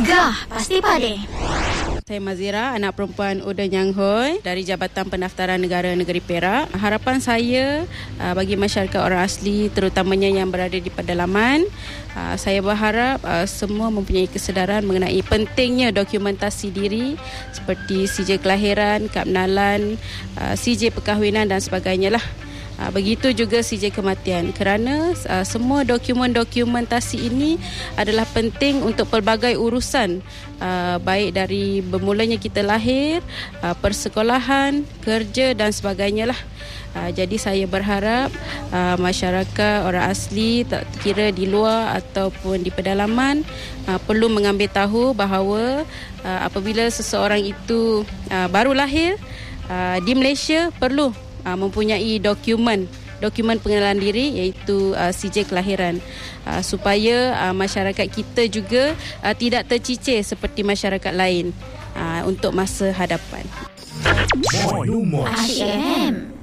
Gegar Pasti Pade. Saya Mazira, anak perempuan Uda Nyang Hoi dari Jabatan Pendaftaran Negara Negeri Perak. Harapan saya bagi masyarakat orang asli, terutamanya yang berada di pedalaman, saya berharap semua mempunyai kesedaran mengenai pentingnya dokumentasi diri seperti CJ kelahiran, kad pengenalan, CJ perkahwinan dan sebagainya lah. Begitu juga CJ kematian, kerana semua dokumentasi ini adalah penting untuk pelbagai urusan, baik dari bermulanya kita lahir, persekolahan, kerja dan sebagainya lah. Jadi saya berharap masyarakat orang asli, tak kira di luar ataupun di pedalaman, perlu mengambil tahu bahawa apabila seseorang itu baru lahir di Malaysia, perlu mempunyai dokumen pengenalan diri, iaitu CJ kelahiran, supaya masyarakat kita juga tidak tercicir seperti masyarakat lain untuk masa hadapan. Asyik FM.